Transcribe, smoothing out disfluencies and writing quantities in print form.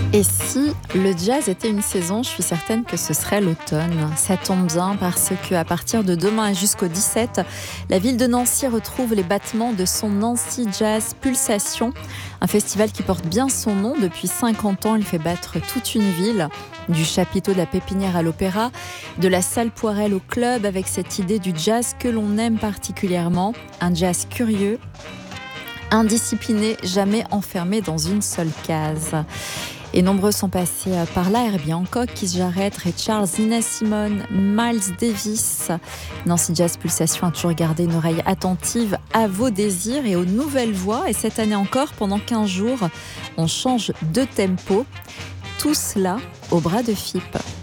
Et si le jazz était une saison, je suis certaine que ce serait l'automne. Ça tombe bien parce qu'à partir de demain et jusqu'au 17, la ville de Nancy retrouve les battements de son Nancy Jazz Pulsation, un festival qui porte bien son nom. Depuis 50 ans, il fait battre toute une ville, du chapiteau de la Pépinière à l'Opéra, de la salle Poirel au club, avec cette idée du jazz que l'on aime particulièrement, un jazz curieux, indiscipliné, jamais enfermé dans une seule case. Et nombreux sont passés par là: Herbie Hancock, Keith Jarrett, Ray Charles, Nina Simone, Miles Davis. Nancy Jazz Pulsation a toujours gardé une oreille attentive à vos désirs et aux nouvelles voix. Et cette année encore, pendant 15 jours, on change de tempo. Tout cela au bras de Fipe.